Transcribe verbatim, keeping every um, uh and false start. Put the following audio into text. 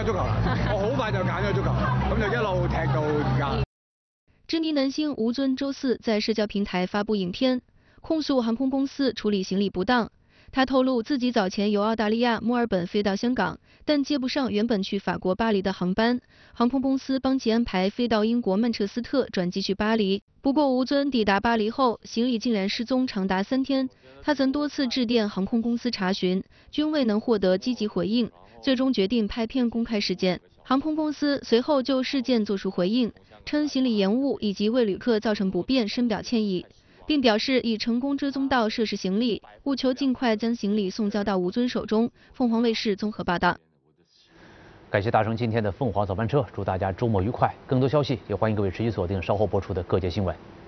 咗足球啦，我好快就揀咗足球，咁就一路踢到而家。 知名男星吴尊周四在社交平台发布影片，控诉航空公司处理行李不当。他透露自己早前由澳大利亚墨尔本飞到香港，但接不上原本去法国巴黎的航班，航空公司帮其安排飞到英国曼彻斯特，转机去巴黎。不过吴尊抵达巴黎后，行李竟然失踪长达三天。他曾多次致电航空公司查询，均未能获得积极回应，最终决定拍片公开事件。航空公司随后就事件作出回应，称行李延误以及为旅客造成不便深表歉意，并表示已成功追踪到涉事行李，务求尽快将行李送交到吴尊手中。凤凰卫视综合报道。 感谢大成今天的凤凰早班车，祝大家周末愉快。更多消息也欢迎各位持续锁定稍后播出的各界新闻。